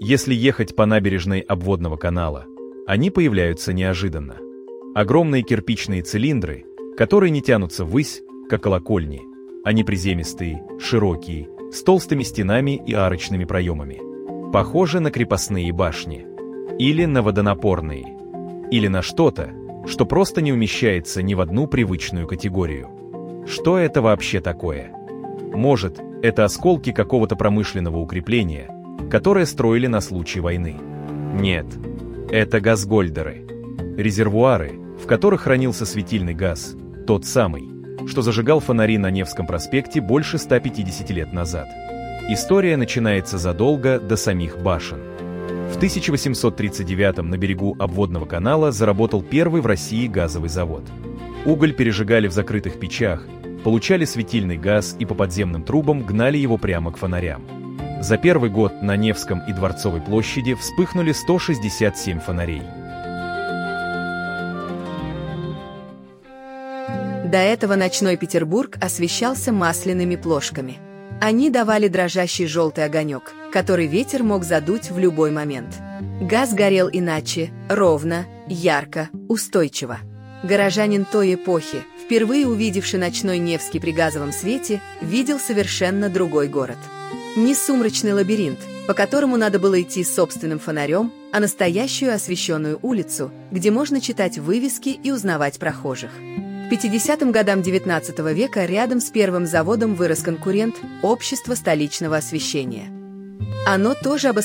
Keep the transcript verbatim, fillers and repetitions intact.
Если ехать по набережной обводного канала, они появляются неожиданно. Огромные кирпичные цилиндры, которые не тянутся ввысь, как колокольни. Они приземистые, широкие, с толстыми стенами и арочными проемами. Похожи на крепостные башни. Или на водонапорные. Или на что-то, что просто не умещается ни в одну привычную категорию. Что это вообще такое? Может, это осколки какого-то промышленного укрепления, которое строили на случай войны? Нет, это газгольдеры. Резервуары, в которых хранился светильный газ, тот самый, что зажигал фонари на Невском проспекте больше ста пятидесяти лет назад. История начинается задолго до самих башен. В тысяча восемьсот тридцать девятом на берегу обводного канала заработал первый в России газовый завод. Уголь пережигали в закрытых печах, получали светильный газ и по подземным трубам гнали его прямо к фонарям. За первый год на Невском и Дворцовой площади вспыхнули сто шестьдесят семь фонарей. До этого ночной Петербург освещался масляными плошками. Они давали дрожащий желтый огонек, который ветер мог задуть в любой момент. Газ горел иначе, ровно, ярко, устойчиво. Горожанин той эпохи, впервые увидевший ночной Невский при газовом свете, видел совершенно другой город. Не сумрачный лабиринт, по которому надо было идти с собственным фонарем, а настоящую освещенную улицу, где можно читать вывески и узнавать прохожих. К пятидесятым годам девятнадцатого века рядом с первым заводом вырос конкурент – Общество столичного освещения. Оно тоже обосновалось